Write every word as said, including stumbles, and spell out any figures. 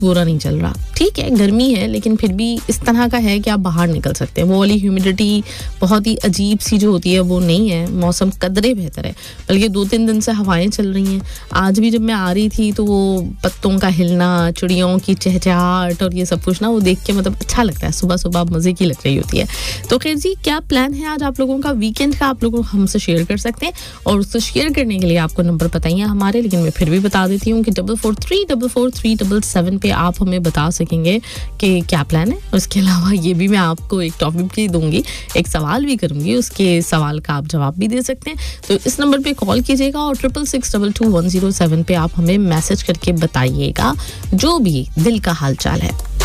बुरा नहीं चल रहा। ठीक है, गर्मी है, लेकिन फिर भी इस तरह का है कि आप बाहर निकल सकते हैं। वो वाली ह्यूमिडिटी बहुत ही अजीब सी जो होती है वो नहीं है। मौसम कदरे बेहतर है, बल्कि दो तीन दिन से हवाएं चल रही हैं। आज भी जब मैं आ रही थी तो वो पत्तों का हिलना, चिड़ियों की चहचहाहट और ये सब कुछ ना वो देख के मतलब अच्छा लगता है। सुबह सुबह मज़े की लग रही होती है। तो खैर जी, क्या प्लान है आज आप लोगों का वीकेंड का, आप लोगों हमसे शेयर कर सकते हैं। और उसको शेयर करने के लिए आपको नंबर बताइए हमारे, लेकिन मैं फिर भी बता देती हूँ कि double four three double four three double seven पे आप हमें बता सकेंगे कि क्या प्लान है। उसके अलावा ये भी मैं आपको एक टॉपिक भी दूंगी, एक सवाल भी करूंगी, उसके सवाल का आप जवाब भी दे सकते हैं। तो इस नंबर पे कॉल कीजिएगा और triple six double two one zero seven पे आप हमें मैसेज करके बताइएगा जो भी दिल का हाल चाल है।